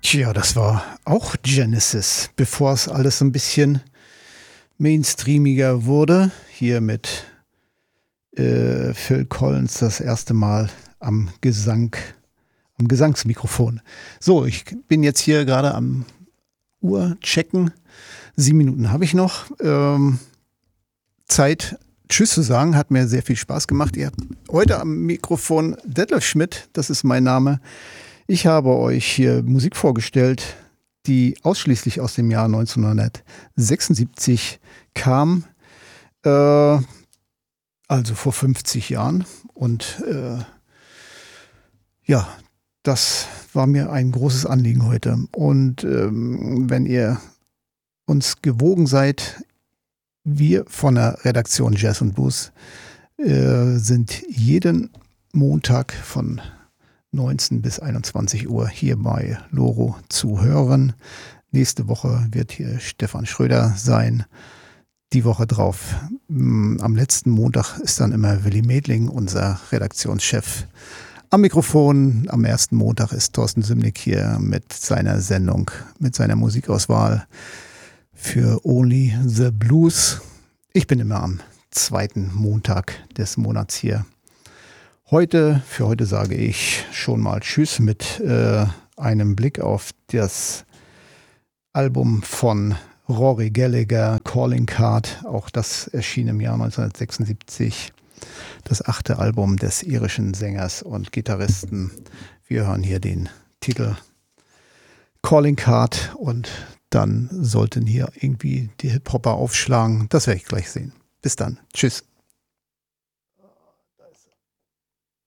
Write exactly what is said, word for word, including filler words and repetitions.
Tja, das war auch Genesis, bevor es alles so ein bisschen mainstreamiger wurde. Hier mit äh, Phil Collins das erste Mal am Gesang, am Gesangsmikrofon. So, ich bin jetzt hier gerade am Uhr checken. Sieben Minuten habe ich noch. Ähm, Zeit, Tschüss zu sagen, hat mir sehr viel Spaß gemacht. Ihr habt heute am Mikrofon Detlef Schmidt, das ist mein Name. Ich habe euch hier Musik vorgestellt, die ausschließlich aus dem Jahr neunzehnhundertsechsundsiebzig kam, äh, also vor fünfzig Jahren. Und äh, ja, das war mir ein großes Anliegen heute. Und ähm, wenn ihr uns gewogen seid, wir von der Redaktion Jazz und Blues äh, sind jeden Montag von neunzehn bis einundzwanzig Uhr hier bei Loro zu hören. Nächste Woche wird hier Stefan Schröder sein. Die Woche drauf, mh, am letzten Montag, ist dann immer Willi Medling, unser Redaktionschef, am Mikrofon. Am ersten Montag ist Thorsten Sümnick hier mit seiner Sendung, mit seiner Musikauswahl für Only the Blues. Ich bin immer am zweiten Montag des Monats hier. Heute, für heute sage ich schon mal Tschüss mit äh, einem Blick auf das Album von Rory Gallagher, Calling Card. Auch das erschien im Jahr neunzehnhundertsechsundsiebzig. Das achte Album des irischen Sängers und Gitarristen. Wir hören hier den Titel Calling Card und dann sollten hier irgendwie die Hip-Hopper aufschlagen. Das werde ich gleich sehen. Bis dann. Tschüss.